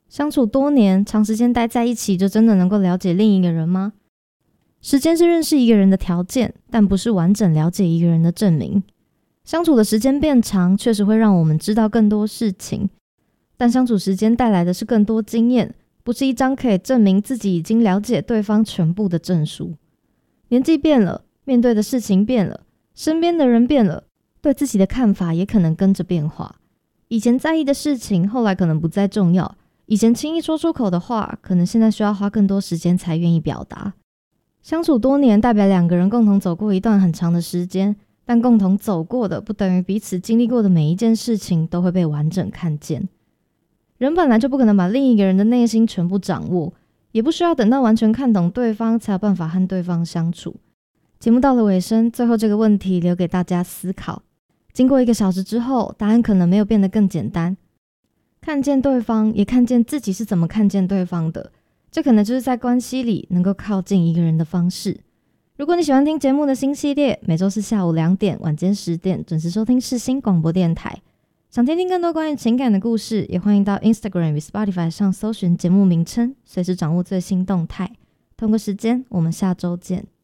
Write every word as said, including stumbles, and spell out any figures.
相处多年，长时间待在一起，就真的能够了解另一个人吗？时间是认识一个人的条件，但不是完整了解一个人的证明。相处的时间变长，确实会让我们知道更多事情，但相处时间带来的是更多经验，不是一张可以证明自己已经了解对方全部的证书。年纪变了，面对的事情变了，身边的人变了，对自己的看法也可能跟着变化。以前在意的事情，后来可能不再重要；以前轻易说出口的话，可能现在需要花更多时间才愿意表达。相处多年，代表两个人共同走过一段很长的时间，但共同走过的，不等于彼此经历过的每一件事情都会被完整看见。人本来就不可能把另一个人的内心全部掌握，也不需要等到完全看懂对方才有办法和对方相处。节目到了尾声，最后这个问题留给大家思考。经过一个小时之后，答案可能没有变得更简单。看见对方，也看见自己是怎么看见对方的，这可能就是在关系里能够靠近一个人的方式。如果你喜欢听节目的新系列，每周四下午两点、晚间十点准时收听世新广播电台。想听听更多关于情感的故事，也欢迎到 Instagram 与 Spotify 上搜寻节目名称，随时掌握最新动态。同个时间，我们下周见。